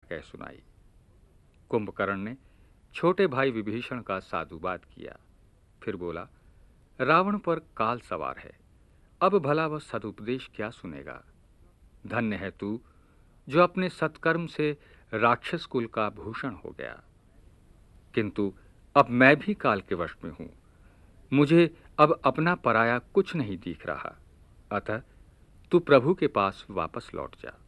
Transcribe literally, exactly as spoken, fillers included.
कह सुनाई। कुंभकर्ण ने छोटे भाई विभीषण का साधुवाद किया, फिर बोला, रावण पर काल सवार है, अब भला वह सदुपदेश क्या सुनेगा। धन्य है तू जो अपने सत्कर्म से राक्षस कुल का भूषण हो गया। किंतु अब मैं भी काल के वश में हूं, मुझे अब अपना पराया कुछ नहीं दिख रहा, अतः तू प्रभु के पास वापस लौट जा।